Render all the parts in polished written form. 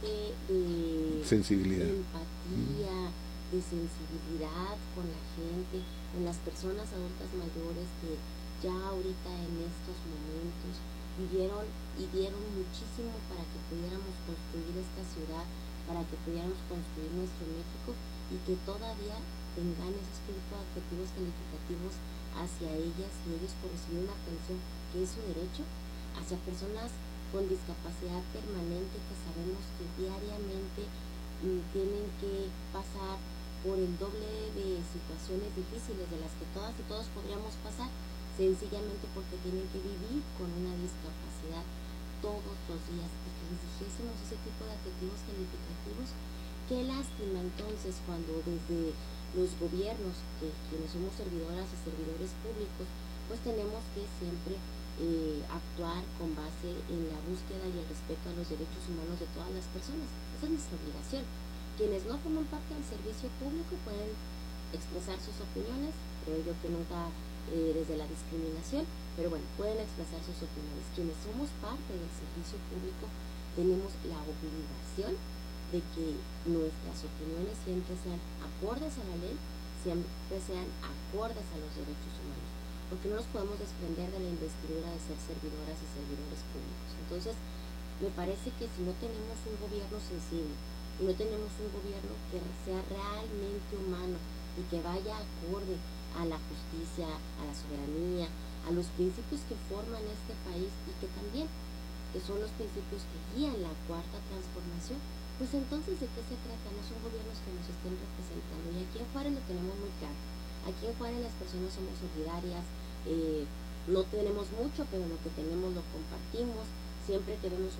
sensibilidad, de empatía, de sensibilidad con la gente, con las personas adultas mayores que ya ahorita en estos momentos vivieron y dieron muchísimo para que pudiéramos construir esta ciudad, para que pudiéramos construir nuestro México, y que todavía tengan ese tipo de adjetivos calificativos hacia ellas y ellos por recibir una atención que es su derecho, hacia personas con discapacidad permanente que sabemos que diariamente tienen que pasar por el doble de situaciones difíciles de las que todas y todos podríamos pasar, sencillamente porque tienen que vivir con una discapacidad todos los días, y que les dijésemos ese tipo de adjetivos calificativos. Qué lástima entonces cuando desde los gobiernos, quienes somos servidoras y servidores públicos, pues tenemos que siempre actuar con base en la búsqueda y el respeto a los derechos humanos de todas las personas. Esa es nuestra obligación. Quienes no forman parte del servicio público pueden expresar sus opiniones, creo yo que nunca desde la discriminación, pero bueno, pueden expresar sus opiniones. Quienes somos parte del servicio público tenemos la obligación de que nuestras opiniones siempre sean acordes a la ley, siempre sean acordes a los derechos humanos, porque no nos podemos desprender de la investidura de ser servidoras y servidores públicos. Entonces, me parece que si no tenemos un gobierno sensible, y no tenemos un gobierno que sea realmente humano y que vaya acorde a la justicia, a la soberanía, a los principios que forman este país y que también que son los principios que guían la cuarta transformación, pues entonces ¿de qué se trata? No son gobiernos que nos estén representando. Y aquí en Juárez lo tenemos muy claro. Aquí en Juárez las personas somos solidarias, no tenemos mucho, pero lo que tenemos lo compartimos. Siempre que vemos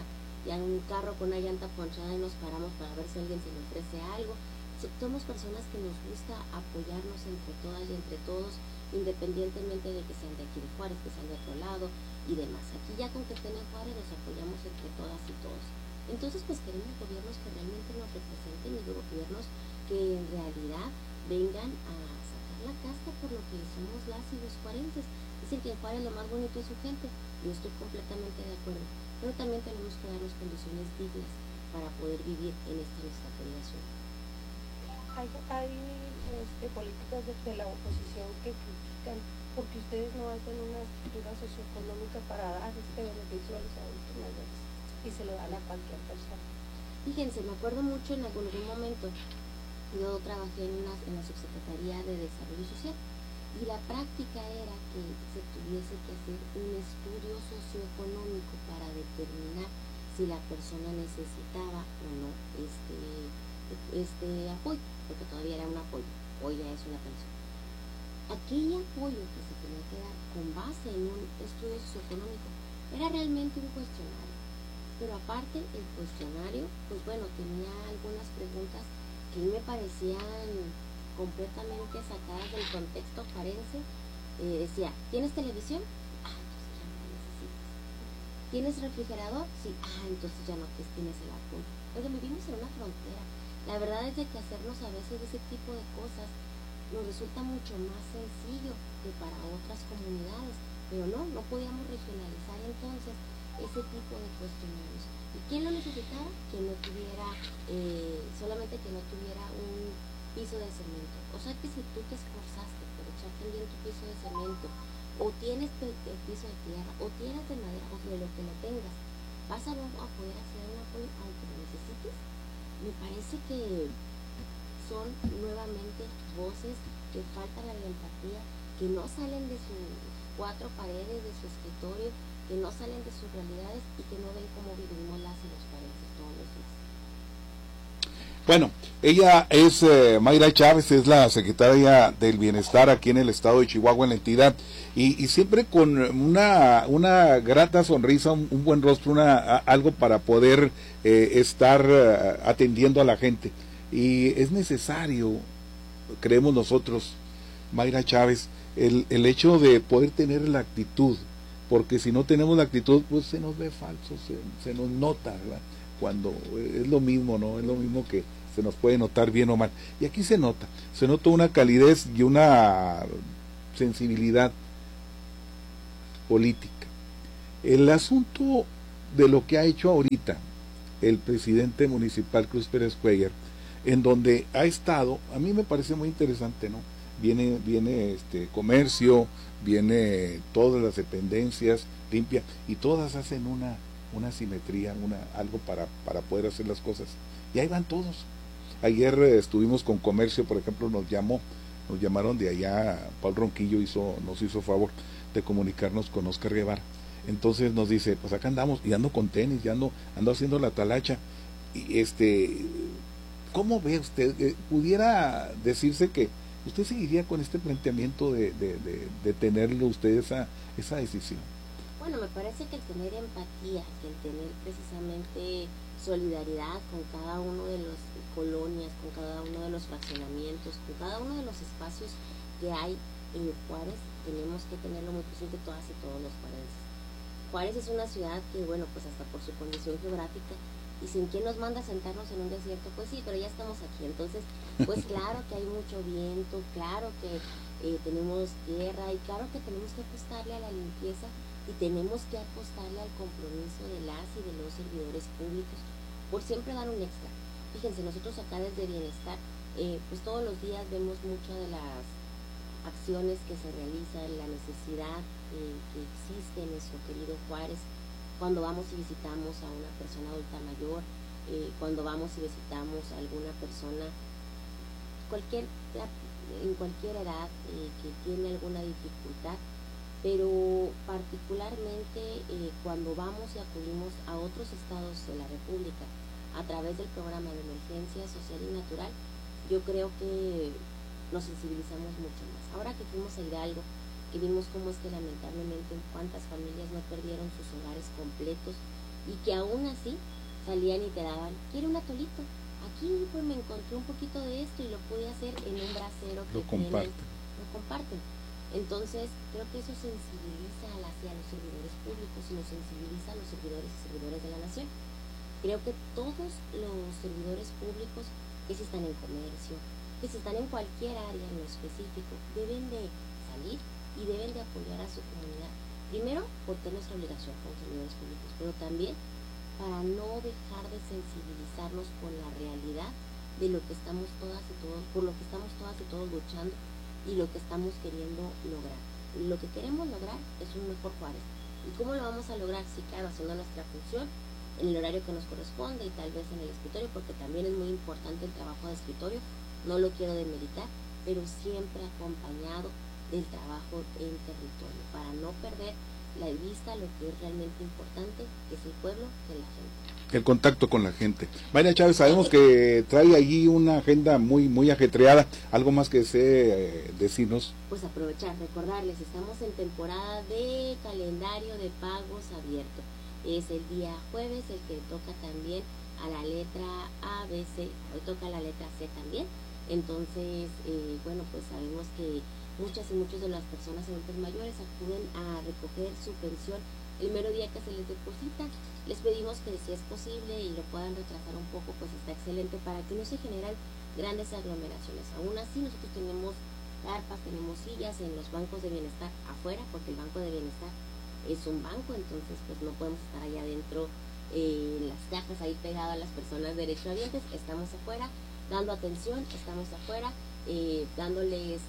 un carro con una llanta ponchada y nos paramos para ver si alguien se le ofrece algo. Somos personas que nos gusta apoyarnos entre todas y entre todos, independientemente de que sean de aquí de Juárez, que sean de otro lado y demás. Aquí ya con que estén en Juárez nos apoyamos entre todas y todos. Entonces pues queremos gobiernos que realmente nos representen y gobiernos que en realidad vengan a sacar la casta por lo que somos las y los juarenses. Dicen que en Juárez lo más bonito es su gente, yo estoy completamente de acuerdo, pero también tenemos que darnos condiciones dignas para poder vivir en esta nuestra querida ciudad. Hay políticas de la oposición que critican porque ustedes no hacen una estructura socioeconómica para dar este beneficio a los adultos mayores y se lo dan a cualquier persona. Fíjense, me acuerdo mucho en algún momento, yo trabajé en la Subsecretaría de Desarrollo Social y la práctica era que se tuviese que hacer un estudio socioeconómico para determinar si la persona necesitaba o no este apoyo, porque todavía era un apoyo, hoy ya es una pensión. Aquel apoyo que se tenía que dar con base en un estudio socioeconómico era realmente un cuestionario, pero aparte el cuestionario, pues bueno, tenía algunas preguntas que me parecían completamente sacadas del contexto forense. Decía, ¿tienes televisión? Ah, entonces ya no la necesitas. ¿Tienes refrigerador? Sí, entonces ya no tienes el apoyo. Pero vivimos en una frontera. La verdad es de que hacernos a veces ese tipo de cosas nos resulta mucho más sencillo que para otras comunidades, pero no podíamos regionalizar entonces ese tipo de cuestionarios. ¿Y quién lo necesitaba? Que no tuviera, solamente que no tuviera un piso de cemento. O sea que si tú te esforzaste por echar también tu piso de cemento, o tienes el piso de tierra, o tienes de madera, o de lo que lo tengas, vas a poder acceder a un apoyo aunque lo necesites. Me parece que son nuevamente voces que faltan a la empatía, que no salen de sus cuatro paredes, de su escritorio, que no salen de sus realidades y que no ven cómo vivimos las y los paredes todos los días. Bueno, ella es Mayra Chávez, es la secretaria del Bienestar aquí en el estado de Chihuahua, en la entidad, y siempre con una grata sonrisa, un buen rostro, algo para poder estar atendiendo a la gente. Y es necesario, creemos nosotros, Mayra Chávez, el hecho de poder tener la actitud, porque si no tenemos la actitud, pues se nos ve falso, se nos nota, ¿verdad? Cuando es lo mismo, ¿no? Es lo mismo que se nos puede notar bien o mal. Y aquí se nota una calidez y una sensibilidad política. El asunto de lo que ha hecho ahorita, el presidente municipal Cruz Pérez Cuellar, en donde ha estado, a mí me parece muy interesante, ¿no? Viene comercio, viene todas las dependencias limpia, y todas hacen una simetría, algo para poder hacer las cosas. Y ahí van todos. Ayer estuvimos con comercio, por ejemplo, nos llamaron de allá, Paul Ronquillo nos hizo favor de comunicarnos con Oscar Guevara. Entonces nos dice, pues acá andamos, y ando con tenis, y ando haciendo la talacha. Y ¿cómo ve usted? ¿Pudiera decirse que usted seguiría con este planteamiento de tenerlo usted esa decisión? Bueno, me parece que el tener empatía, que el tener precisamente solidaridad con cada uno de las colonias, con cada uno de los fraccionamientos, con cada uno de los espacios que hay en Juárez, tenemos que tenerlo muy presente todas y todos los juarenses. Juárez es una ciudad que, bueno, pues hasta por su condición geográfica, dicen, ¿quién nos manda a sentarnos en un desierto? Pues sí, pero ya estamos aquí. Entonces, pues claro que hay mucho viento, claro que tenemos tierra, y claro que tenemos que apostarle a la limpieza, y tenemos que apostarle al compromiso de las y de los servidores públicos por siempre dar un extra. Fíjense, nosotros acá desde Bienestar, pues todos los días vemos muchas de las acciones que se realizan, la necesidad que existe en nuestro querido Juárez, cuando vamos y visitamos a una persona adulta mayor, cuando vamos y visitamos a alguna persona en cualquier edad que tiene alguna dificultad, pero particularmente cuando vamos y acudimos a otros estados de la República a través del programa de emergencia social y natural, yo creo que nos sensibilizamos mucho más. Ahora que fuimos a Hidalgo, que vimos cómo es que lamentablemente cuántas familias no perdieron sus hogares completos, y que aún así salían y te daban, quiero un atolito, aquí pues me encontré un poquito de esto y lo pude hacer en un brasero que lo comparten. Entonces creo que eso sensibiliza hacia los servidores públicos y nos sensibiliza a los servidores y servidoras de la nación. Creo que todos los servidores públicos que si están en comercio, que si están en cualquier área en lo específico, deben de salir y deben de apoyar a su comunidad. Primero, porque es nuestra obligación como servidores públicos, pero también para no dejar de sensibilizarnos con la realidad de lo que estamos todas y todos, por lo que estamos todas y todos luchando y lo que estamos queriendo lograr. Lo que queremos lograr es un mejor Juárez. ¿Y cómo lo vamos a lograr? Sí, claro, haciendo nuestra función en el horario que nos corresponde y tal vez en el escritorio, porque también es muy importante el trabajo de escritorio, no lo quiero demeritar, pero siempre acompañado del trabajo en territorio, para no perder la vista lo que es realmente importante, que es el pueblo, que es la gente. El contacto con la gente. Mayra Chávez, sabemos que trae allí una agenda muy ajetreada. ¿Algo más que desee decirnos? Pues aprovechar, recordarles, estamos en temporada de calendario de pagos abierto. Es el día jueves el que toca también a la letra A, B, C. Hoy toca la letra C también. Entonces, bueno, pues sabemos que muchas y muchos de las personas adultas mayores acuden a recoger su pensión el mero día que se les deposita. Les pedimos que si es posible y lo puedan retrasar un poco, pues está excelente para que no se generan grandes aglomeraciones. Aún así, nosotros tenemos carpas, tenemos sillas en los bancos de bienestar afuera, porque el banco de bienestar es un banco, entonces pues no podemos estar allá adentro en las cajas ahí pegado a las personas derechohabientes. Estamos afuera dando atención, estamos afuera dándoles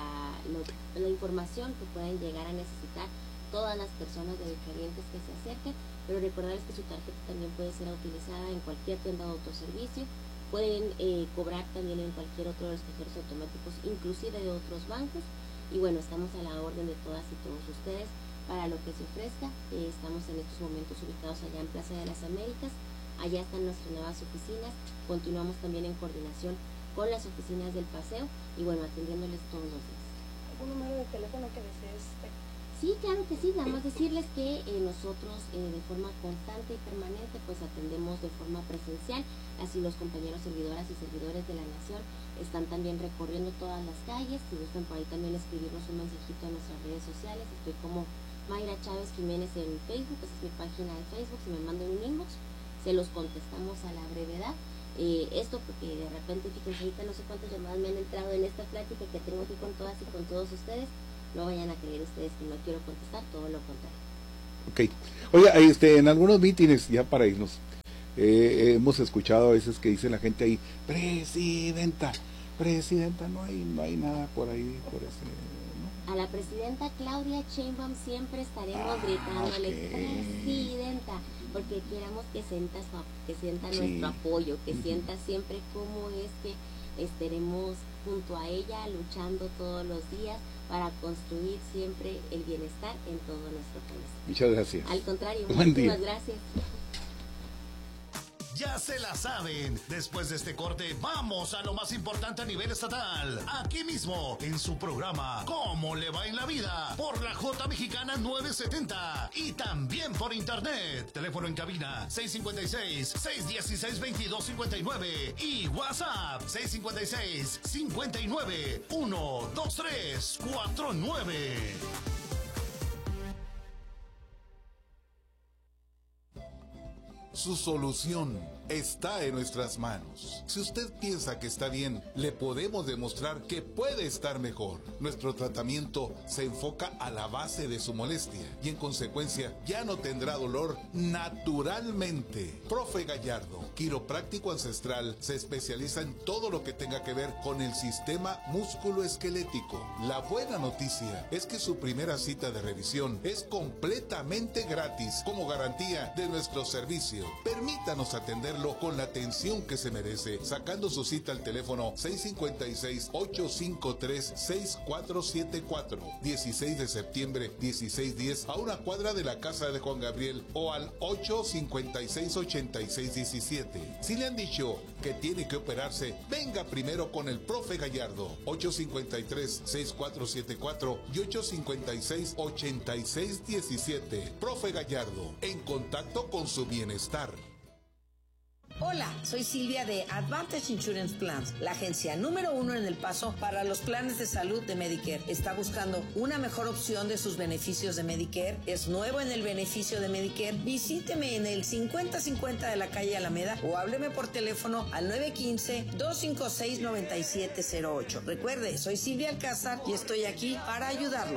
la información que pueden llegar a necesitar todas las personas derechohabientes que se acerquen, pero recordarles que su tarjeta también puede ser utilizada en cualquier tienda de autoservicio, pueden cobrar también en cualquier otro de los cajeros automáticos, inclusive de otros bancos, y bueno, estamos a la orden de todas y todos ustedes para lo que se ofrezca. Estamos en estos momentos ubicados allá en Plaza de las Américas, allá están nuestras nuevas oficinas, continuamos también en coordinación con las oficinas del paseo y bueno, atendiéndoles todos los días. ¿Algún número de teléfono que desees? Sí, claro que sí, nada más decirles que nosotros de forma constante y permanente pues atendemos de forma presencial, así los compañeros servidoras y servidores de la nación están también recorriendo todas las calles. Si gustan por ahí también escribirnos un mensajito en nuestras redes sociales, estoy como Mayra Chávez Jiménez en Facebook, esa es mi página de Facebook, si me mandan un inbox, se los contestamos a la brevedad. Esto porque de repente, fíjense, ahorita no sé cuántas llamadas me han entrado en esta plática que tengo aquí con todas y con todos ustedes. No vayan a creer ustedes que no quiero contestar, todo lo contrario. Ok. Oiga, en algunos mítines, ya para irnos, hemos escuchado a veces que dice la gente ahí, presidenta, no hay nada por ahí, por ese, ¿no? A la presidenta Claudia Sheinbaum siempre estaremos gritándole, presidenta, porque queramos que sienta nuestro apoyo, que sienta siempre cómo es que estaremos junto a ella luchando todos los días para construir siempre el bienestar en todo nuestro país. Muchas gracias. Al contrario, Buen día. muchísimas gracias. Ya se la saben. Después de este corte, vamos a lo más importante a nivel estatal. Aquí mismo, en su programa ¿Cómo le va en la vida? Por la J Mexicana 970. Y también por internet. Teléfono en cabina 656-616-2259. Y WhatsApp 656-59-12349. Su solución está en nuestras manos. Si usted piensa que está bien, le podemos demostrar que puede estar mejor. Nuestro tratamiento se enfoca a la base de su molestia y en consecuencia ya no tendrá dolor naturalmente. Profe Gallardo, quiropráctico ancestral, se especializa en todo lo que tenga que ver con el sistema músculo-esquelético. La buena noticia es que su primera cita de revisión es completamente gratis como garantía de nuestro servicio. Permítanos atenderlo con la atención que se merece, sacando su cita al teléfono 656-853-6474, 16 de septiembre, 1610, a una cuadra de la casa de Juan Gabriel, o al 856-8617. Si le han dicho que tiene que operarse, venga primero con el profe Gallardo, 853-6474 y 856-8617. Profe Gallardo, en contacto con su bienestar. Hola, soy Silvia de Advantage Insurance Plans, la agencia número 1 en El Paso para los planes de salud de Medicare. ¿Está buscando una mejor opción de sus beneficios de Medicare? ¿Es nuevo en el beneficio de Medicare? Visíteme en el 5050 de la calle Alameda o hábleme por teléfono al 915-256-9708. Recuerde, soy Silvia Alcázar y estoy aquí para ayudarlo.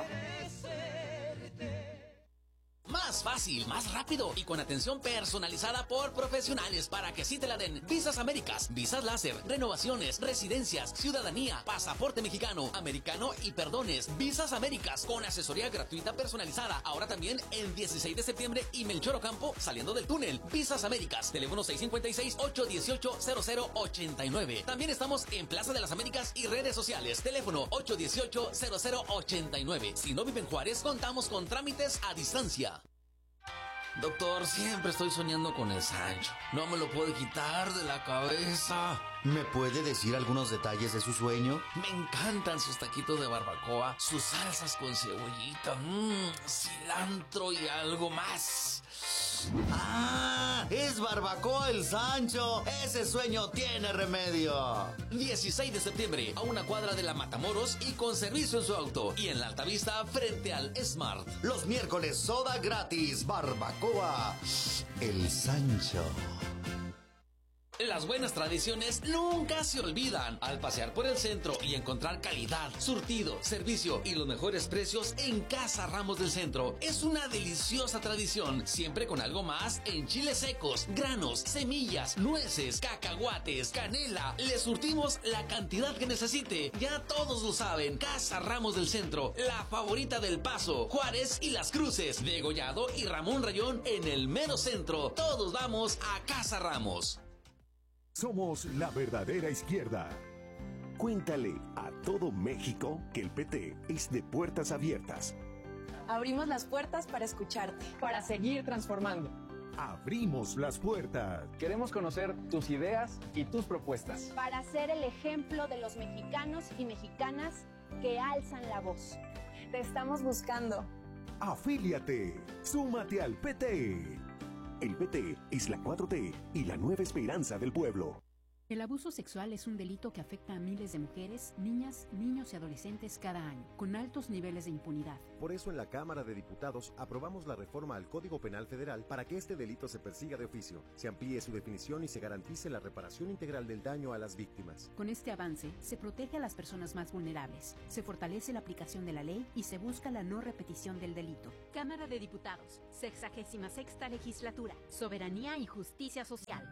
Más fácil, más rápido y con atención personalizada por profesionales para que sí te la den. Visas Américas, visas láser, renovaciones, residencias, ciudadanía, pasaporte mexicano, americano y perdones. Visas Américas con asesoría gratuita personalizada. Ahora también el 16 de septiembre y Melchor Ocampo saliendo del túnel. Visas Américas, teléfono 656-818-0089. También estamos en Plaza de las Américas y redes sociales. Teléfono 818-0089. Si no vive en Juárez, contamos con trámites a distancia. Doctor, siempre estoy soñando con el Sancho. No me lo puedo quitar de la cabeza. ¿Me puede decir algunos detalles de su sueño? Me encantan sus taquitos de barbacoa, sus salsas con cebollita, cilantro y algo más. ¡Ah! ¡Es Barbacoa el Sancho! ¡Ese sueño tiene remedio! 16 de septiembre, a una cuadra de la Matamoros y con servicio en su auto. Y en la Altavista, frente al Smart. Los miércoles, soda gratis. Barbacoa el Sancho. Las buenas tradiciones nunca se olvidan. Al pasear por el centro y encontrar calidad, surtido, servicio y los mejores precios en Casa Ramos del Centro. Es una deliciosa tradición, siempre con algo más en chiles secos, granos, semillas, nueces, cacahuates, canela. Le surtimos la cantidad que necesite. Ya todos lo saben. Casa Ramos del Centro, la favorita del Paso, Juárez y Las Cruces, Degollado y Ramón Rayón en el mero centro. Todos vamos a Casa Ramos. Somos la verdadera izquierda. Cuéntale a todo México que el PT es de puertas abiertas. Abrimos las puertas para escucharte, para seguir transformando. Abrimos las puertas. Queremos conocer tus ideas y tus propuestas. Para ser el ejemplo de los mexicanos y mexicanas que alzan la voz. Te estamos buscando. Afíliate. Súmate al PT. El PT es la 4T y la nueva esperanza del pueblo. El abuso sexual es un delito que afecta a miles de mujeres, niñas, niños y adolescentes cada año, con altos niveles de impunidad. Por eso en la Cámara de Diputados aprobamos la reforma al Código Penal Federal para que este delito se persiga de oficio, se amplíe su definición y se garantice la reparación integral del daño a las víctimas. Con este avance, se protege a las personas más vulnerables, se fortalece la aplicación de la ley y se busca la no repetición del delito. Cámara de Diputados, 66ª Legislatura, Soberanía y Justicia Social.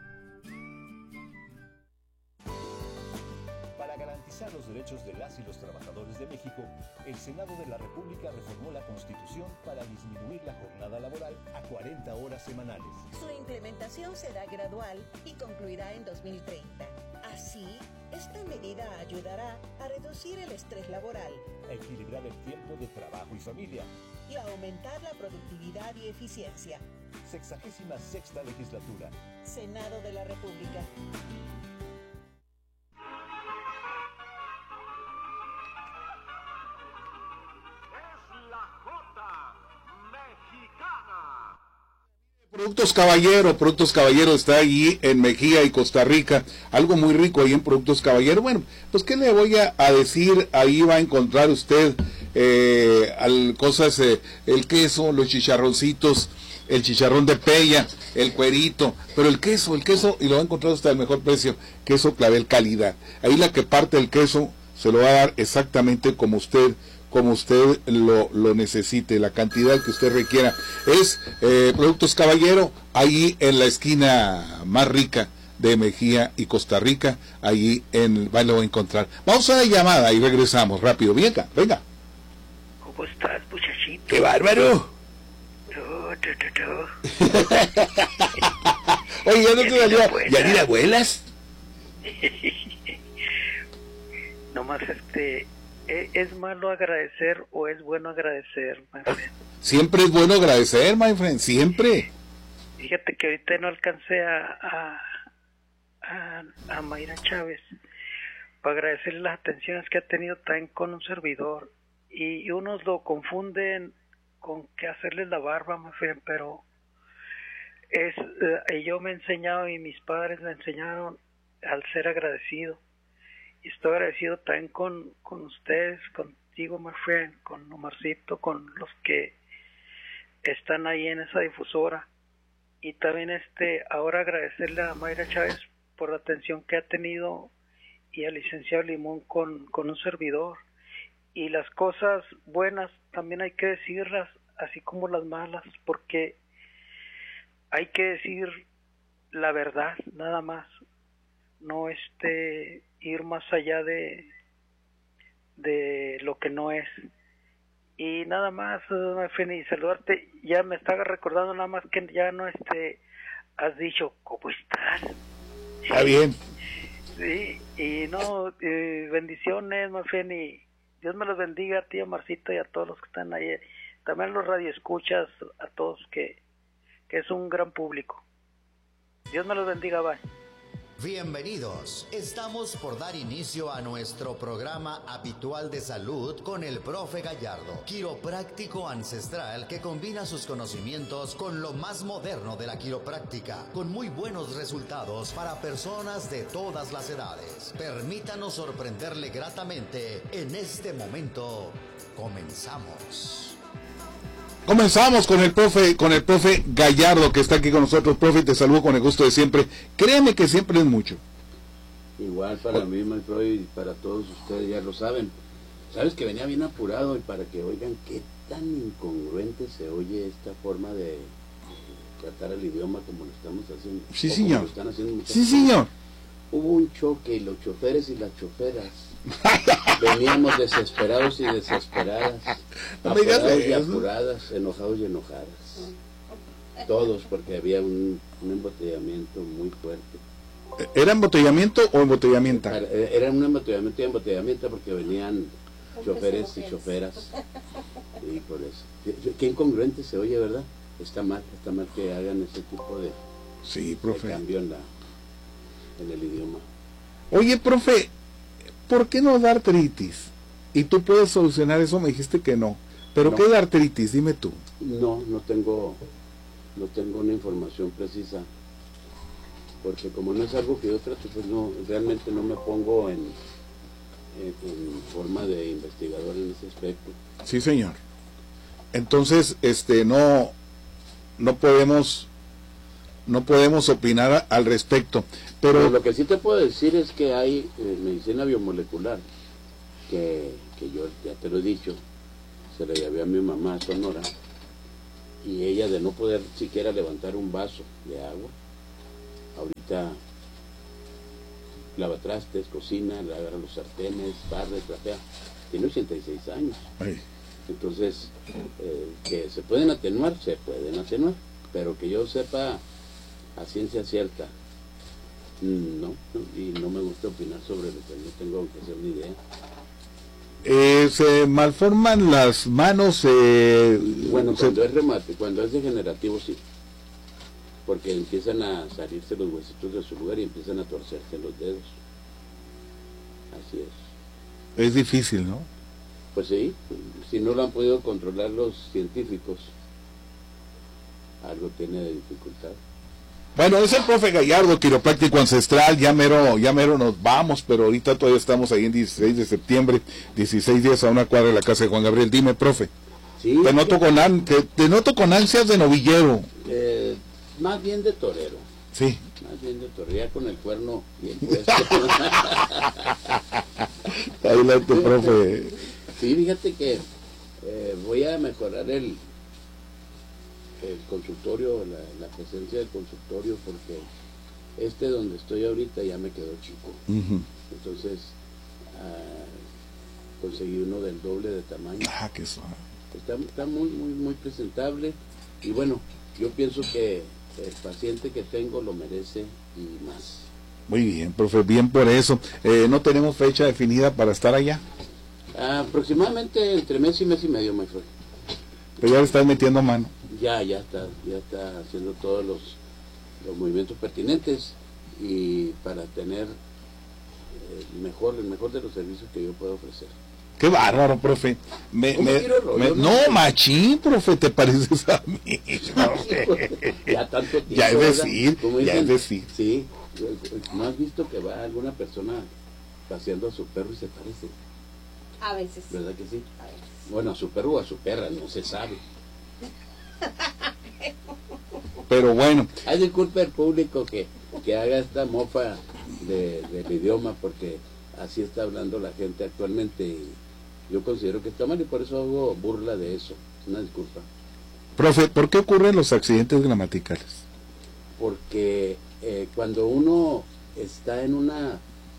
Para garantizar los derechos de las y los trabajadores de México, el Senado de la República reformó la Constitución para disminuir la jornada laboral a 40 horas semanales. Su implementación será gradual y concluirá en 2030. Así, esta medida ayudará a reducir el estrés laboral, a equilibrar el tiempo de trabajo y familia y a aumentar la productividad y eficiencia. 66ª Legislatura. Senado de la República. Productos Caballero está allí en Mejía y Costa Rica, algo muy rico ahí en Productos Caballero. Bueno, pues qué le voy a decir, ahí va a encontrar usted cosas, el queso, los chicharroncitos, el chicharrón de pella, el cuerito, pero el queso, y lo va a encontrar usted al mejor precio, queso Clavel calidad. Ahí la que parte el queso se lo va a dar exactamente como usted lo necesite, la cantidad que usted requiera. Es Productos Caballero, ahí en la esquina más rica de Mejía y Costa Rica, ahí lo va a encontrar. Vamos a la llamada y regresamos rápido. Venga. ¿Cómo estás, muchachito? ¡Qué bárbaro! Oye, ¿ya no te salió? ¿Ya ni la abuelas? Nomás ¿es malo agradecer o es bueno agradecer, my friend? Siempre es bueno agradecer, my friend, siempre. Fíjate que ahorita no alcancé a Mayra Chávez para agradecerle las atenciones que ha tenido también con un servidor, y unos lo confunden con que hacerles la barba, my friend, pero yo me he enseñado y mis padres me enseñaron al ser agradecido. Y estoy agradecido también con ustedes, contigo, my friend, con Omarcito, con los que están ahí en esa difusora. Y también ahora agradecerle a Mayra Chávez por la atención que ha tenido, y al licenciado Limón con un servidor. Y las cosas buenas también hay que decirlas, así como las malas, porque hay que decir la verdad, nada más. No ir más allá de lo que no es. Y nada más, y saludarte. Ya me estaba recordando nada más que ya no has dicho ¿cómo estás? Está bien. Sí, y no, bendiciones, y Dios me los bendiga a ti, Marcito, y a todos los que están ahí, también los radioescuchas, a todos que es un gran público. Dios me los bendiga, bye. Bienvenidos. Estamos por dar inicio a nuestro programa habitual de salud con el profe Gallardo, quiropráctico ancestral que combina sus conocimientos con lo más moderno de la quiropráctica, con muy buenos resultados para personas de todas las edades. Permítanos sorprenderle gratamente en este momento. Comenzamos. Comenzamos con el profe Gallardo, que está aquí con nosotros. Profe, te saludo con el gusto de siempre. Créeme que siempre es mucho. Igual para mí, maestro, y para todos ustedes, ya lo saben. Sabes que venía bien apurado, y para que oigan qué tan incongruente se oye esta forma de tratar el idioma como lo estamos haciendo. Sí, señor. Lo están haciendo sí, señor. Hubo un choque, y los choferes y las choferas veníamos desesperados y desesperadas, apurados y apuradas, enojados y enojadas, todos, porque había un embotellamiento muy fuerte. ¿Era embotellamiento o embotellamienta? Era un embotellamiento y embotellamienta, porque venían choferes y choferas, y por eso. Qué incongruente se oye, ¿verdad? Está mal que hagan ese tipo de, sí, profe, de cambio en el idioma. Oye, profe, ¿por qué no da artritis? Y tú puedes solucionar eso, me dijiste que no. ¿Pero no. ¿Qué es artritis? Dime tú. No tengo una información precisa. porque como no es algo que yo trato, pues no, realmente no me pongo en forma de investigador en ese aspecto. Sí, señor. Entonces, no podemos opinar al respecto, pero lo que sí te puedo decir es que hay medicina biomolecular que yo ya te lo he dicho, se la llevé a mi mamá a Sonora, y ella, de no poder siquiera levantar un vaso de agua, ahorita lava trastes, cocina, lava los sartenes, barre, trapea, tiene 86 años. Ay. Entonces, que se pueden atenuar, pero que yo sepa a ciencia cierta, no, y no me gusta opinar sobre lo que no tengo, aunque sea una idea. Se malforman las manos. Bueno, cuando es degenerativo, sí, porque empiezan a salirse los huesitos de su lugar y empiezan a torcerse los dedos. Así es. Es difícil, ¿no? Pues sí, si no lo han podido controlar los científicos, algo tiene de dificultad. Bueno, es el profe Gallardo, quiropráctico ancestral. Ya mero nos vamos, pero ahorita todavía estamos ahí en 16 de septiembre, 16 días a una cuadra de la casa de Juan Gabriel. Dime, profe. Sí, te noto con ansias de novillero. Más bien de torero. Sí. Más bien de torero, ya con el cuerno bien puesto. Adelante, profe. Sí, fíjate que voy a mejorar el consultorio, la presencia del consultorio, porque donde estoy ahorita ya me quedó chico. Entonces conseguí uno del doble de tamaño. Qué suave. Está muy presentable, y bueno, yo pienso que el paciente que tengo lo merece y más. Muy bien, profe, bien por eso. ¿No tenemos fecha definida para estar allá? Aproximadamente entre mes y medio, my friend. Pero ya le estás metiendo mano. Ya está haciendo todos los movimientos pertinentes, y para tener el mejor de los servicios que yo puedo ofrecer. Qué bárbaro, profe. No, machín, profe, te pareces a mí. Ya tanto tiempo. Ya es decir. Sí, ¿no has visto que va alguna persona paseando a su perro y se parece? A veces. ¿Verdad que sí? A veces. Bueno, a su perro o a su perra, no se sabe. Pero bueno. Ay, disculpe al público que haga esta mofa del idioma, porque así está hablando la gente actualmente, y yo considero que está mal, y por eso hago burla de eso. Una disculpa. Profe, ¿por qué ocurren los accidentes gramaticales? Porque cuando uno está en una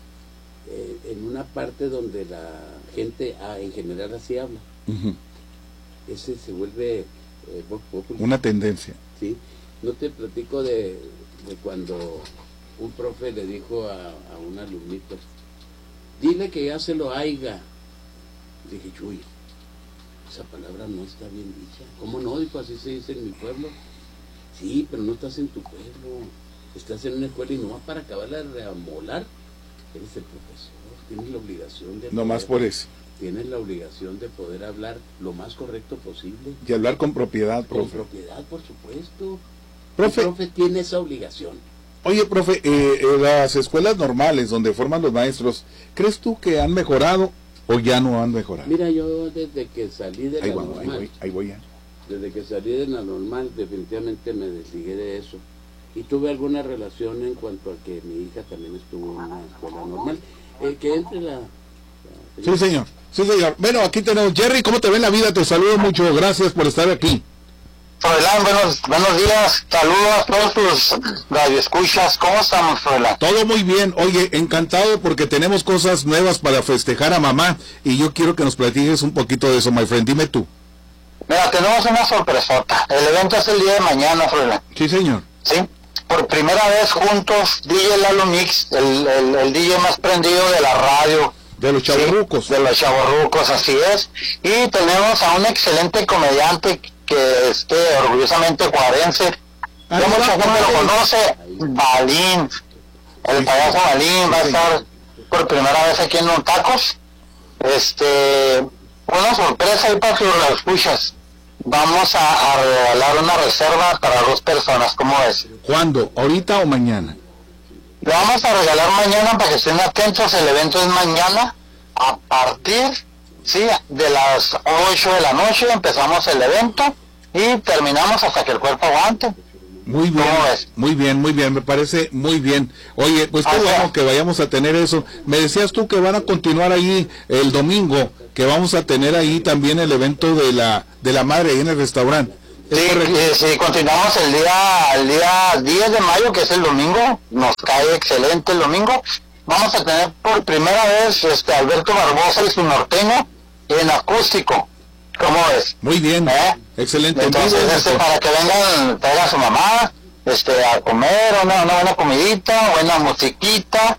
parte donde la gente en general así habla, ese se vuelve una tendencia. Sí, no te platico de cuando un profe le dijo a un alumnito, dile que ya se lo haiga. Dije, uy, esa palabra no está bien dicha. ¿Cómo no? Dijo, así se dice en mi pueblo. Sí, pero no estás en tu pueblo, estás en una escuela, y no vas para acabarla de reamolar. Eres el profesor, tienes la obligación de... No más por eso. Tienes la obligación de poder hablar lo más correcto posible. Y hablar con propiedad, profe. Con propiedad, por supuesto. Profe, el profe tiene esa obligación. Oye, profe, las escuelas normales donde forman los maestros, ¿crees tú que han mejorado o ya no han mejorado? Mira, yo desde que salí de la normal, ahí voy ya. Desde que salí de la normal, definitivamente me desligué de eso. Y tuve alguna relación en cuanto a que mi hija también estuvo en una escuela normal. Que entre la... Sí, señor. Sí, señor. Bueno, aquí tenemos Jerry. ¿Cómo te ve en la vida? Te saludo mucho. Gracias por estar aquí. Froilán, buenos días. Saludos a todos tus radioescuchas. ¿Cómo estamos, Froilán? Todo muy bien. Oye, encantado porque tenemos cosas nuevas para festejar a mamá, y yo quiero que nos platiques un poquito de eso, my friend. Dime tú. Mira, tenemos una sorpresota. El evento es el día de mañana, Froilán. Sí, señor. Sí. Por primera vez juntos, DJ Lalo Mix, el DJ más prendido de la radio. De los chavorrucos. Sí, de los chavorrucos, así es. Y tenemos a un excelente comediante que orgullosamente juarense. Ya mucha gente lo conoce, Balín. El payaso Balín va a estar por primera vez aquí en Los Tacos. Una sorpresa ahí para sus escuchas. Vamos a regalar una reserva para 2 personas, ¿cómo es? ¿Cuándo? ¿Ahorita o mañana? Lo vamos a regalar mañana para que estén atentos. El evento es mañana a partir, sí, de las 8 de la noche empezamos el evento y terminamos hasta que el cuerpo aguante. Muy bien, muy bien, me parece muy bien. Oye, pues qué bueno que vayamos a tener eso. Me decías tú que van a continuar ahí el domingo, que vamos a tener ahí también el evento de la madre ahí en el restaurante. Sí, continuamos el día 10 de mayo, que es el domingo. Nos cae excelente el domingo. Vamos a tener por primera vez Alberto Barbosa y su norteño en acústico. ¿Cómo ves? Muy bien, excelente. Entonces, para que vengan, traigan a su mamá, a comer una buena comidita, buena musiquita,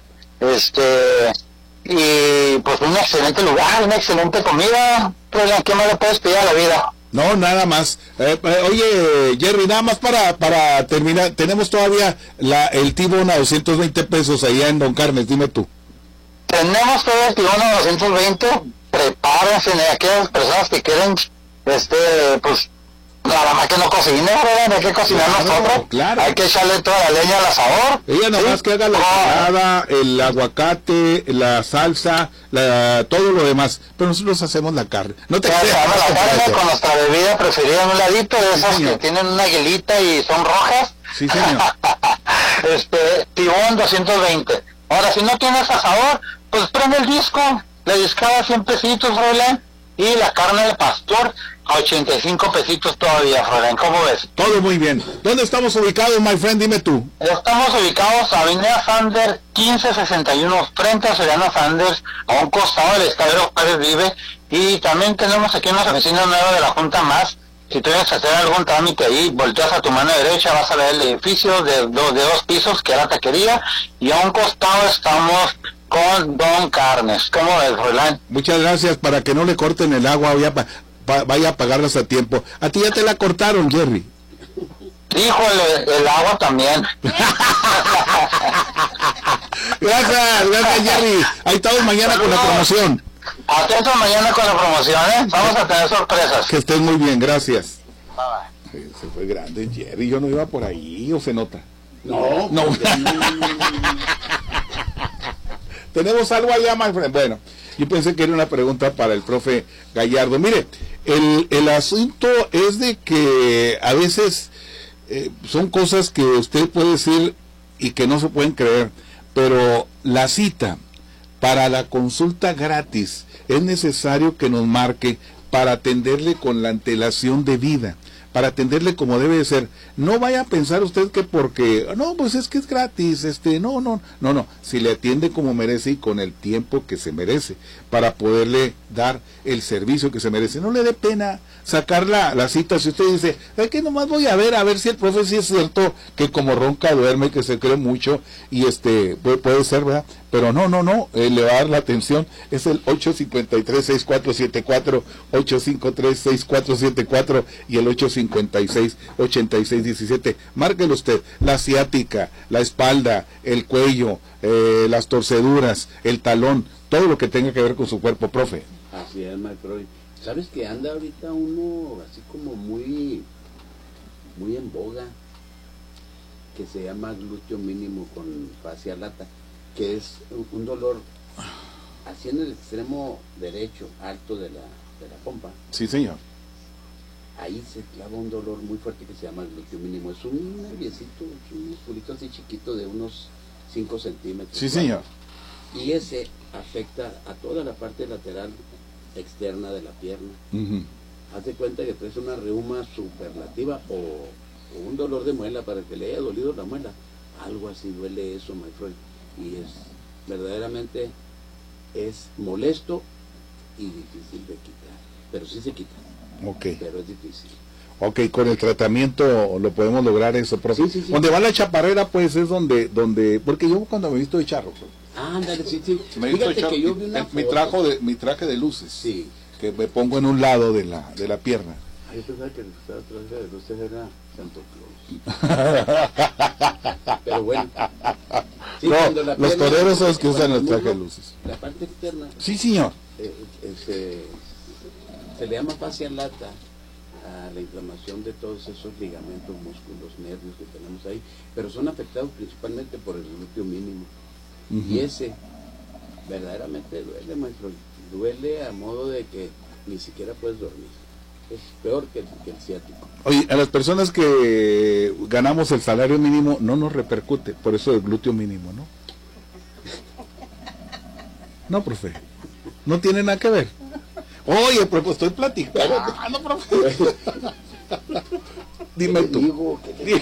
y pues un excelente lugar, una excelente comida. Pues, ¿qué más le puedes pedir a la vida? No, nada más. Oye, Jerry, nada más para terminar, tenemos todavía el T-Bone a 220 pesos allá en Don Carnes, dime tú. Tenemos todavía el T-Bone a 220. Prepárense, aquellas personas que quieren, pues, nada más que no cocinen, ¿verdad? Hay que cocinar nosotros. Claro. Hay que echarle toda la leña al asador. Ella nada más que haga la ensalada, el aguacate, la salsa, todo lo demás. Pero nosotros hacemos la carne. No te hacemos la carne con nuestra bebida preferida en un ladito, de esas que tienen una aguilita y son rojas. Sí, señor. T-Bone 220. Ahora, si no tienes asador, pues prende el disco. Le discaba 100 pesitos, Froilán, y la carne de pastor a 85 pesitos todavía, Froilán. ¿Cómo ves? Todo muy bien. ¿Dónde estamos ubicados, my friend? Dime tú. Estamos ubicados a Avenida Sanders 1561, frente a Soriana Sanders, a un costado del Estadio Juárez Vive, y también tenemos aquí una oficina nueva de la Junta Más. Si tú quieres hacer algún trámite ahí, volteas a tu mano derecha, vas a ver el edificio de dos pisos, que era taquería, y a un costado estamos con Don Carnes. ¿Cómo ves, Froilán? Muchas gracias, para que no le corten el agua, vaya a pagarlas a tiempo. A ti ya te la cortaron, Jerry. Híjole, el agua también. Gracias, Jerry. Ahí estamos mañana con la promoción. Atentos mañana con la promoción, Vamos a tener sorpresas. Que estés muy bien, gracias. Bye, bye. Se fue grande, Jerry. Yo no iba por ahí, ¿o se nota? No. Tenemos algo allá, my friend. Bueno, yo pensé que era una pregunta para el profe Gallardo. Mire, el asunto es de que a veces son cosas que usted puede decir y que no se pueden creer, pero la cita para la consulta gratis es necesario que nos marque para atenderle con la antelación debida, para atenderle como debe de ser. No vaya a pensar usted que porque, no, pues es que es gratis, no, si le atiende como merece y con el tiempo que se merece, para poderle dar el servicio que se merece. No le dé pena sacar la cita. Si usted dice, es que nomás voy a ver si el profe sí es cierto que como ronca duerme, que se cree mucho, y puede ser, ¿verdad? Pero no, le va a dar la atención. Es el 853-6474, 853-6474 y el 856-8617. Márquelo usted. La ciática, la espalda, el cuello, las torceduras, el talón, todo lo que tenga que ver con su cuerpo, profe. Así es, maestro. ¿Sabes que anda ahorita uno así como muy en boga, que se llama glúteo mínimo con fascia lata, que es un dolor así en el extremo derecho, alto de la pompa? Sí, señor. Ahí se clava un dolor muy fuerte que se llama glúteo mínimo. Es un nerviecito, un musculito así chiquito de unos 5 centímetros. Sí, señor. Y ese afecta a toda la parte lateral externa de la pierna. Haz de cuenta que traes una reuma superlativa o un dolor de muela, para que le haya dolido la muela. Algo así duele eso, my friend. Y verdaderamente es molesto y difícil de quitar. Pero sí se quita. Okay. Pero es difícil. Ok, con el tratamiento lo podemos lograr eso, profe. Sí. Donde va la chaparrera, pues es donde porque yo cuando me he visto de charro, pues, ándale, sí. Me he visto de charro, que yo vi una mi traje de luces, sí, que me pongo en un lado de la pierna. Yo pensaba que el traje de luces era Santo Claus. Pero bueno. Sí, no, los toreros son los que usan el traje de luces. La parte externa. Sí, señor. Se le llama fascia lata a la inflamación de todos esos ligamentos, músculos, nervios que tenemos ahí, pero son afectados principalmente por el glúteo mínimo. Y ese verdaderamente duele, maestro, duele a modo de que ni siquiera puedes dormir. Es peor que el ciático. Oye, a las personas que ganamos el salario mínimo no nos repercute, por eso el glúteo mínimo, ¿no? No, profe, no tiene nada que ver. Oye, pues estoy platicando, profe. Dime tú.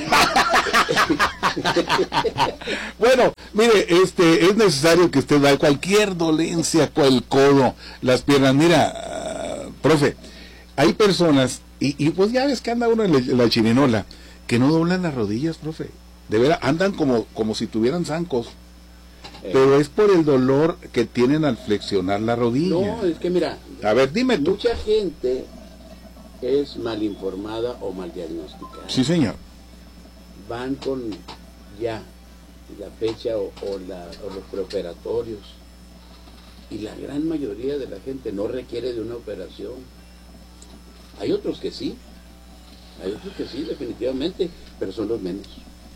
Bueno, mire, es necesario que usted vea cualquier dolencia con el codo, las piernas. Mira, profe, hay personas, y pues ya ves que anda uno en la chirinola, que no doblan las rodillas, profe. De veras, andan como si tuvieran zancos. Pero es por el dolor que tienen al flexionar la rodilla. No, es que mira, a ver, dime tú. Mucha gente es mal informada o mal diagnosticada. Sí, señor. Van con ya la fecha o los preoperatorios, y la gran mayoría de la gente no requiere de una operación. Hay otros que sí, definitivamente, pero son los menos.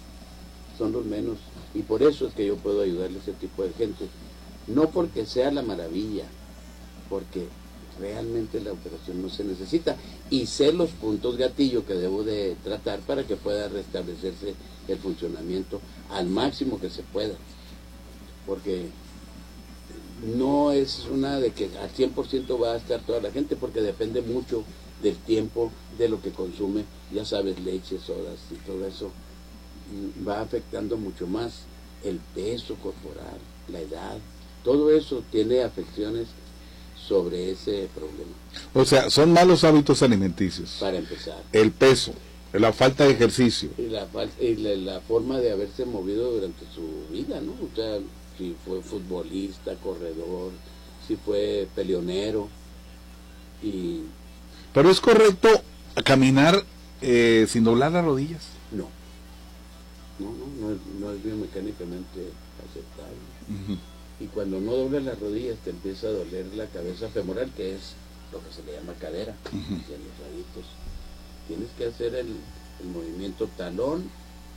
Y por eso es que yo puedo ayudarle a ese tipo de gente. No porque sea la maravilla, porque realmente la operación no se necesita. Y sé los puntos gatillo que debo de tratar para que pueda restablecerse el funcionamiento al máximo que se pueda. Porque no es una de que al 100% va a estar toda la gente, porque depende mucho del tiempo, de lo que consume, ya sabes, leche, sodas y todo eso. Va afectando mucho más el peso corporal, la edad, todo eso tiene afecciones sobre ese problema. O sea, son malos hábitos alimenticios. Para empezar. El peso, la falta de ejercicio. Y la forma de haberse movido durante su vida, ¿no? O sea, si fue futbolista, corredor, si fue peleonero. Pero es correcto caminar sin doblar las rodillas. No es biomecánicamente aceptable. Y cuando no doblas las rodillas te empieza a doler la cabeza femoral, que es lo que se le llama cadera, hacia los laditos. Tienes que hacer el movimiento talón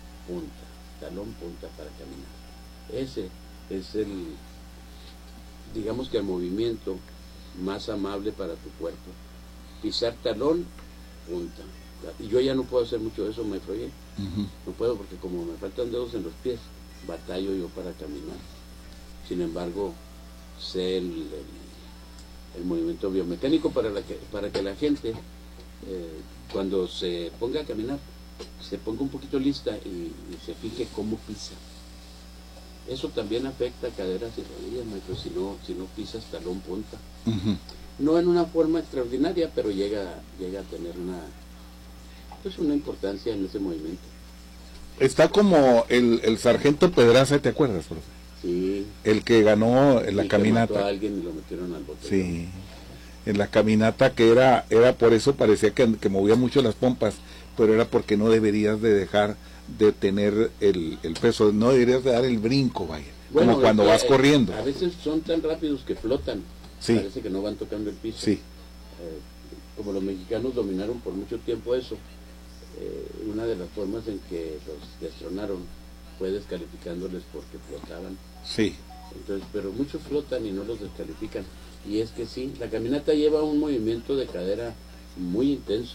punta para caminar. Ese es digamos que el movimiento más amable para tu cuerpo. Pisar talón punta. Y yo ya no puedo hacer mucho de eso, me fregué. No puedo, porque como me faltan dedos en los pies, batallo yo para caminar. Sin embargo, sé el movimiento biomecánico para que la gente, cuando se ponga a caminar, se ponga un poquito lista y se fije cómo pisa. Eso también afecta caderas y rodillas, maestro, si no pisas talón punta. No en una forma extraordinaria, pero llega a tener una importancia en ese movimiento. Está como el sargento Pedraza, ¿te acuerdas, profe? Sí. El que ganó en la caminata. Mató a alguien y lo metieron al bote. Sí. En la caminata, que era por eso parecía que movía mucho las pompas, pero era porque no deberías de dejar de tener el peso, no deberías de dar el brinco, vaya. Bueno, como cuando vas corriendo. A veces son tan rápidos que flotan. Sí. Parece que no van tocando el piso. Sí. Como los mexicanos dominaron por mucho tiempo eso, una de las formas en que los destronaron fue descalificándoles porque flotaban. Sí. Entonces, pero muchos flotan y no los descalifican. Y es que sí, la caminata lleva un movimiento de cadera muy intenso.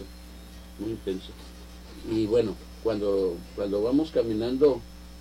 Y bueno, cuando vamos caminando,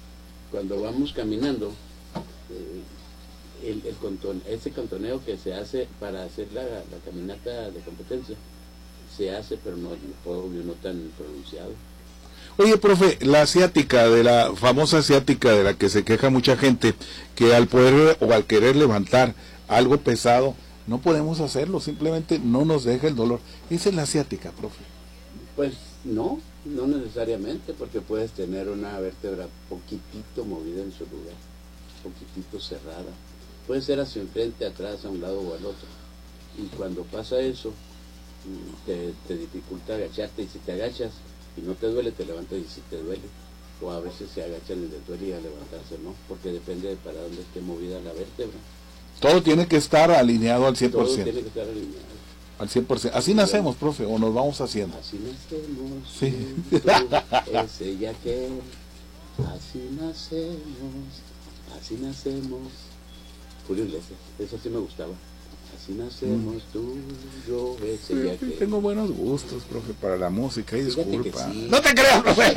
ese contoneo que se hace para hacer la caminata de competencia, se hace, pero no tan pronunciado. Oye, profe, la asiática, de la famosa asiática de la que se queja mucha gente, que al poder o al querer levantar algo pesado, no podemos hacerlo, simplemente no nos deja el dolor. Esa es la asiática, profe. Pues no necesariamente, porque puedes tener una vértebra poquitito movida en su lugar, poquitito cerrada. Puede ser hacia enfrente, atrás, a un lado o al otro. Y cuando pasa eso, te dificulta agacharte, y si te agachas y no te duele, te levantas y si te duele. O a veces se agachan y les duele y a levantarse no, porque depende de para dónde esté movida la vértebra. Todo tiene que estar alineado al 100%. Todo tiene que estar alineado. Al 100%. Así nacemos, profe, o nos vamos haciendo. Así nacemos. Sí. Es ella que. Así nacemos. Julio Iglesias, eso sí me gustaba. Así nacemos tú, yo, es ella que. Tengo buenos gustos, profe, para la música, y disculpa. Sí. No te creas, profe.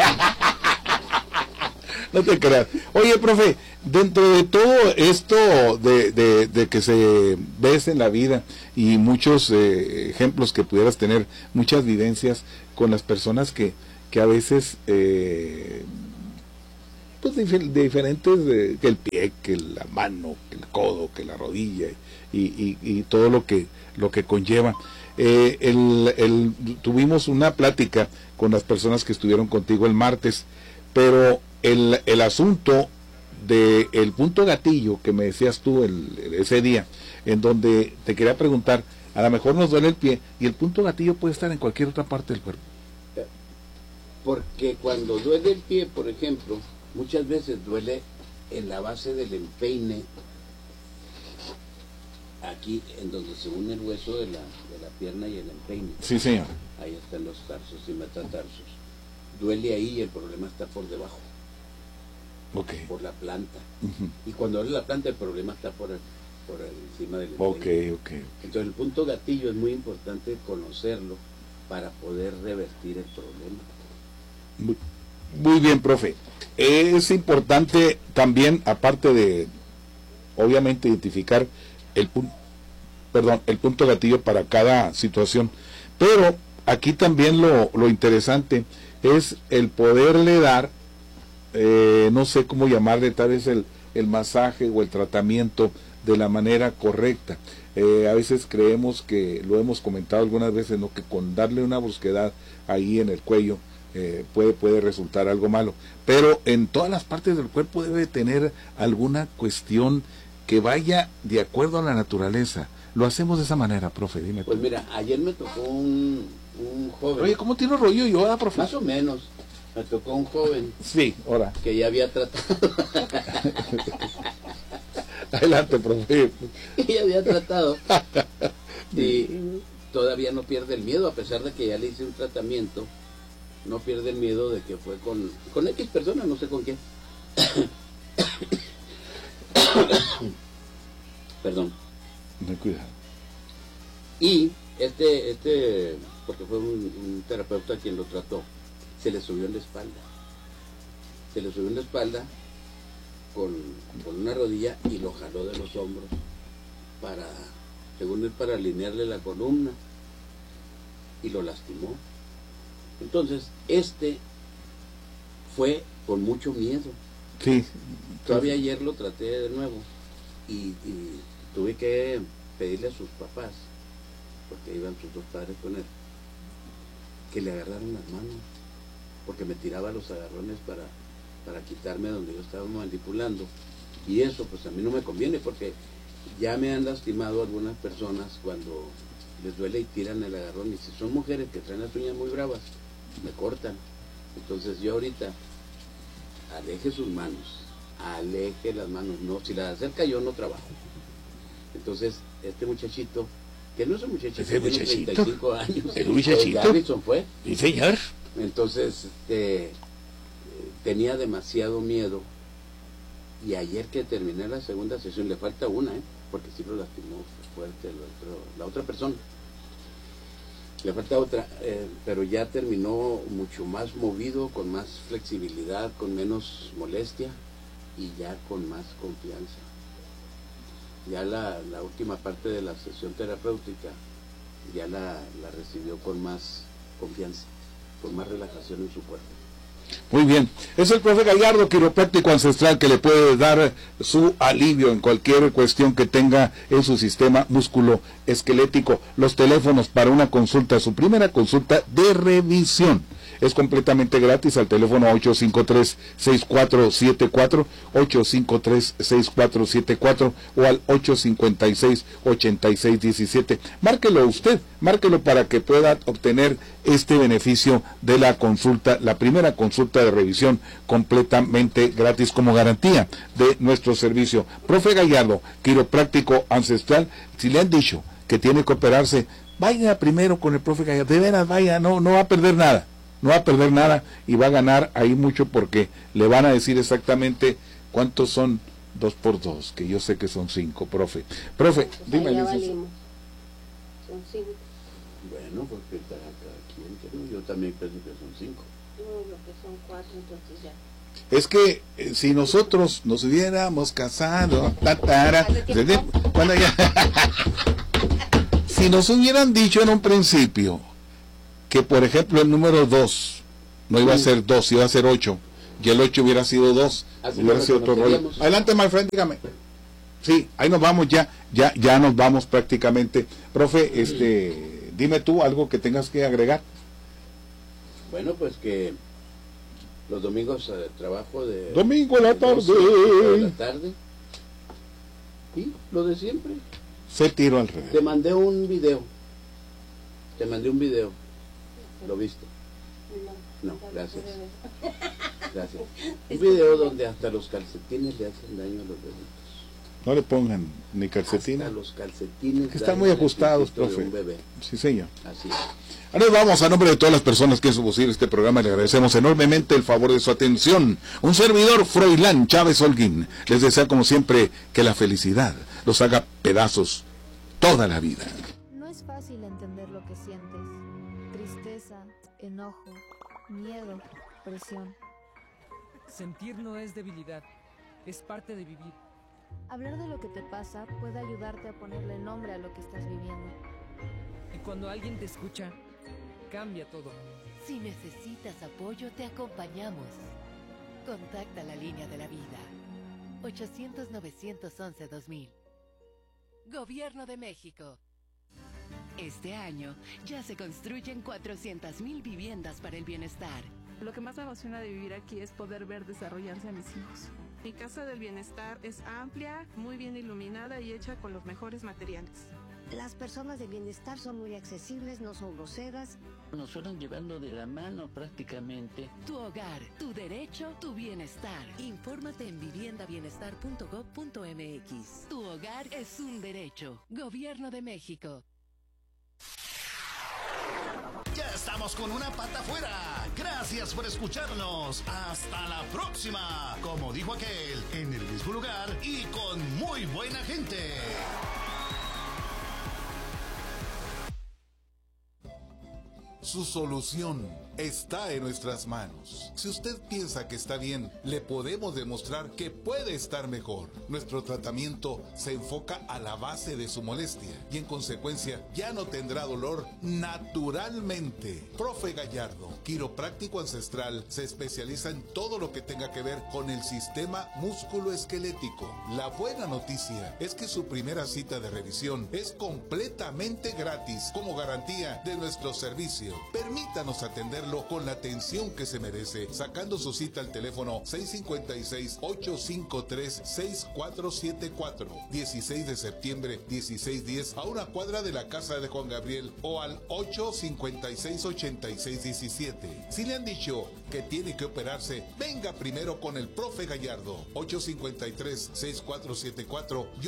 No te creas. Oye, profe, dentro de todo esto de que se ves en la vida y muchos ejemplos que pudieras tener, muchas vivencias con las personas que a veces, pues de diferentes, que el pie, que la mano, que el codo, que la rodilla y todo lo que conlleva. Tuvimos una plática con las personas que estuvieron contigo el martes, pero el asunto del punto gatillo que me decías tú ese día, en donde te quería preguntar, a lo mejor nos duele el pie y el punto gatillo puede estar en cualquier otra parte del cuerpo. Porque cuando duele el pie, por ejemplo, muchas veces duele en la base del empeine, aquí en donde se une el hueso de la pierna y el empeine. Sí, señor. Ahí están los tarsos y metatarsos. Duele ahí y el problema está por debajo. Okay. Por la planta. Y cuando duele la planta, el problema está por encima del empeine. Okay. Entonces el punto gatillo es muy importante conocerlo para poder revertir el problema. Muy bien, profe. Es importante también, aparte de, obviamente, identificar el punto gatillo para cada situación, pero aquí también lo interesante es el poderle dar, no sé cómo llamarle, tal vez el masaje o el tratamiento de la manera correcta. A veces creemos que, lo hemos comentado algunas veces, ¿no?, que con darle una brusquedad ahí en el cuello puede resultar algo malo, pero en todas las partes del cuerpo debe tener alguna cuestión que vaya de acuerdo a la naturaleza. Lo hacemos de esa manera, profe, dime. Pues mira, ayer me tocó un joven. Oye, ¿cómo tiene rollo yo, profe? Más o menos. Me tocó un joven. Sí, ahora. Que ya había tratado. Adelante, profe. Que ya había tratado. Y todavía no pierde el miedo, a pesar de que ya le hice un tratamiento. No pierde el miedo de que fue con X persona, no sé con quién. Perdón. No, cuidado. Y porque fue un terapeuta quien lo trató, se le subió en la espalda. Se le subió en la espalda con una rodilla y lo jaló de los hombros según él, para alinearle la columna, y lo lastimó. Entonces, fue con mucho miedo. Sí. Todavía ayer lo traté de nuevo y tuve que pedirle a sus papás, porque iban sus dos padres con él, que le agarraran las manos, porque me tiraba los agarrones para quitarme donde yo estaba manipulando, y eso pues a mí no me conviene, porque ya me han lastimado algunas personas cuando les duele y tiran el agarrón, y si son mujeres que traen las uñas muy bravas, me cortan. Entonces yo ahorita, aleje sus manos, aleje las manos, no, si las acerca yo no trabajo. Entonces este muchachito, que no es un muchachito, tiene 35 años, ¿es un muchachito? Garrison fue. Sí, señor. Entonces tenía demasiado miedo, y ayer que terminé la segunda sesión, le falta una, porque sí lo lastimó fuerte la otra persona, le falta otra, pero ya terminó mucho más movido, con más flexibilidad, con menos molestia y ya con más confianza. Ya la última parte de la sesión terapéutica ya la recibió con más confianza, con más relajación en su cuerpo. Muy bien, es el profe Gallardo, quiropráctico ancestral, que le puede dar su alivio en cualquier cuestión que tenga en su sistema musculoesquelético. Los teléfonos para una consulta, su primera consulta de revisión, es completamente gratis al teléfono 853-6474, 853-6474 o al 856-8617. Márquelo usted, márquelo para que pueda obtener este beneficio de la consulta, la primera consulta de revisión completamente gratis como garantía de nuestro servicio. Profe Gallardo, quiropráctico ancestral, si le han dicho que tiene que operarse, vaya primero con el profe Gallardo, de veras vaya, no va a perder nada, y va a ganar ahí mucho porque le van a decir exactamente cuántos son 2 por 2, que yo sé que son 5, profe, dime. Ya valimos. Son 5. Bueno, porque cada quien, ¿no? Yo también pienso que son 5. No, lo que son 4, entonces ya. Es que si nosotros nos hubiéramos casado, cuando ya, si nos hubieran dicho en un principio que, por ejemplo, el número 2 no iba a ser 2, iba a ser 8, y el 8 hubiera sido 2, hubiera sido otro rollo. Adelante, my friend, dígame. Sí, ahí nos vamos, ya nos vamos prácticamente. Profe, dime tú algo que tengas que agregar. Bueno, pues que los domingos trabajo de... Domingo a la tarde. Y lo de siempre. Se tiró al revés. Te mandé un video. ¿Lo viste? No, gracias. Gracias. Un video donde hasta los calcetines le hacen daño a los bebitos. No le pongan ni calcetines. Hasta los calcetines. Que están muy ajustados, profe. Un bebé. Sí, señor. Así es. Ahora vamos, a nombre de todas las personas que han posible este programa, le agradecemos enormemente el favor de su atención. Un servidor, Froilán Chávez Holguín, les desea como siempre que la felicidad los haga pedazos toda la vida. No es fácil entender lo que sientes. Tristeza, enojo, miedo, presión. Sentir no es debilidad, es parte de vivir. Hablar de lo que te pasa puede ayudarte a ponerle nombre a lo que estás viviendo. Y cuando alguien te escucha, cambia todo. Si necesitas apoyo, te acompañamos. Contacta la línea de la vida. 800-911-2000. Gobierno de México. Este año ya se construyen 400,000 viviendas para el bienestar. Lo que más me emociona de vivir aquí es poder ver desarrollarse a mis hijos. Mi casa del bienestar es amplia, muy bien iluminada y hecha con los mejores materiales. Las personas de bienestar son muy accesibles, no son groseras. Nos fueron llevando de la mano prácticamente. Tu hogar, tu derecho, tu bienestar. Infórmate en viviendabienestar.gov.mx. Tu hogar es un derecho. Gobierno de México. Ya estamos con una pata afuera. Gracias por escucharnos. Hasta la próxima. Como dijo aquel, en el mismo lugar y con muy buena gente. Su solución está en nuestras manos. Si usted piensa que está bien, le podemos demostrar que puede estar mejor. Nuestro tratamiento se enfoca a la base de su molestia y en consecuencia ya no tendrá dolor naturalmente. Profe Gallardo, quiropráctico ancestral, se especializa en todo lo que tenga que ver con el sistema músculo-esquelético. La buena noticia es que su primera cita de revisión es completamente gratis como garantía de nuestro servicio. Permítanos atenderlo con la atención que se merece, sacando su cita al teléfono 656-853-6474, 16 de septiembre, 1610, a una cuadra de la casa de Juan Gabriel, o al 856-8617. Si le han dicho que tiene que operarse, venga primero con el profe Gallardo, 853-6474 y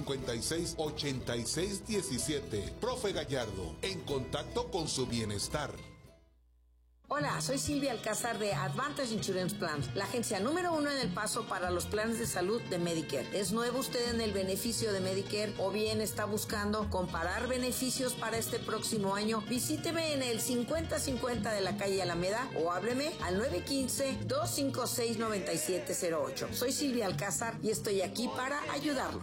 856-8617. Profe Gallardo, en contacto con su bienestar. Hola, soy Silvia Alcázar de Advantage Insurance Plans, la agencia número 1 en El Paso para los planes de salud de Medicare. ¿Es nuevo usted en el beneficio de Medicare o bien está buscando comparar beneficios para este próximo año? Visíteme en el 5050 de la calle Alameda o hábleme al 915-256-9708. Soy Silvia Alcázar y estoy aquí para ayudarlo.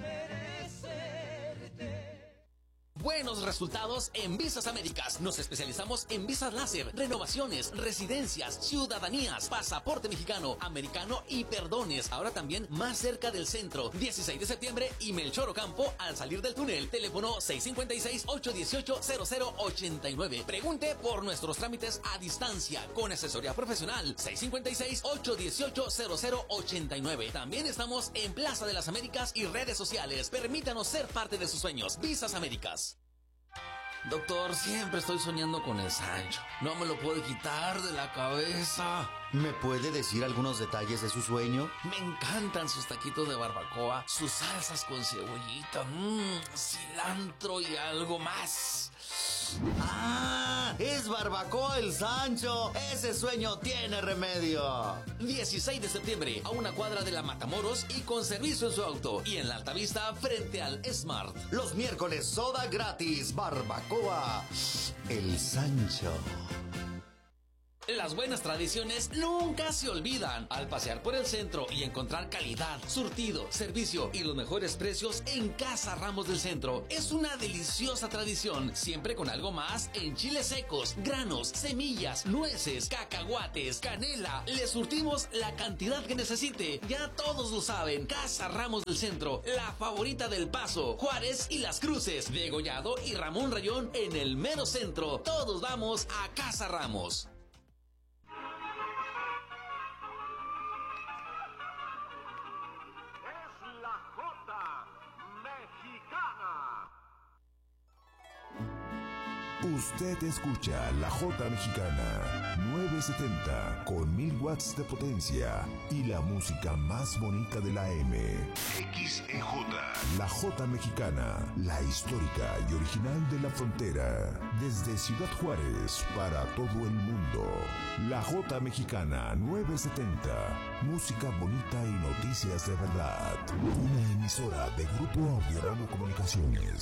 Buenos resultados en Visas Américas. Nos especializamos en visas láser, renovaciones, residencias, ciudadanías, pasaporte mexicano, americano y perdones. Ahora también más cerca del centro. 16 de septiembre y Melchor Ocampo al salir del túnel. Teléfono 656-818-0089. Pregunte por nuestros trámites a distancia con asesoría profesional. 656-818-0089. También estamos en Plaza de las Américas y redes sociales. Permítanos ser parte de sus sueños. Visas Américas. Doctor, siempre estoy soñando con el Sancho. No me lo puedo quitar de la cabeza. ¿Me puede decir algunos detalles de su sueño? Me encantan sus taquitos de barbacoa, sus salsas con cebollita, cilantro y algo más. ¡Ah! ¡Es barbacoa el Sancho! ¡Ese sueño tiene remedio! 16 de septiembre, a una cuadra de la Matamoros y con servicio en su auto. Y en la Altavista, frente al Smart. Los miércoles, soda gratis, barbacoa, el Sancho. Las buenas tradiciones nunca se olvidan. Al pasear por el centro y encontrar calidad, surtido, servicio y los mejores precios en Casa Ramos del Centro. Es una deliciosa tradición, siempre con algo más en chiles secos, granos, semillas, nueces, cacahuates, canela. Le surtimos la cantidad que necesite. Ya todos lo saben. Casa Ramos del Centro, la favorita del Paso, Juárez y Las Cruces, Degollado y Ramón Rayón en el mero centro. Todos vamos a Casa Ramos. Usted escucha La Jota Mexicana 970 con 1000 watts de potencia y la música más bonita de la M. XEJ. La Jota Mexicana, la histórica y original de la frontera. Desde Ciudad Juárez para todo el mundo. La Jota Mexicana 970. Música bonita y noticias de verdad. Una emisora de Grupo Audio Radio Comunicaciones.